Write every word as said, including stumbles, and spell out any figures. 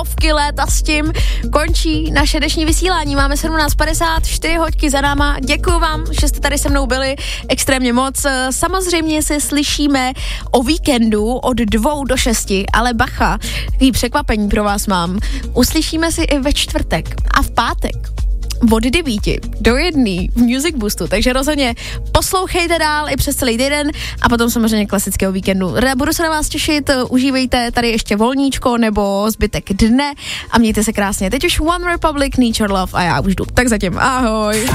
stovky let a s tím končí naše dnešní vysílání. Máme sedmnáct padesát čtyři hodky za náma. Děkuju vám, že jste tady se mnou byli extrémně moc. Samozřejmě se slyšíme o víkendu od dvou do šesti, ale bacha, takový překvapení pro vás mám. Uslyšíme si i ve čtvrtek a v pátek od devíti do jedné v Music Boostu, takže rozhodně poslouchejte dál i přes celý týden a potom samozřejmě klasického víkendu. Budu se na vás těšit, užívejte tady ještě volníčko nebo zbytek dne a mějte se krásně. Teď už One Republic, Need Your Love a já už jdu. Tak zatím, ahoj.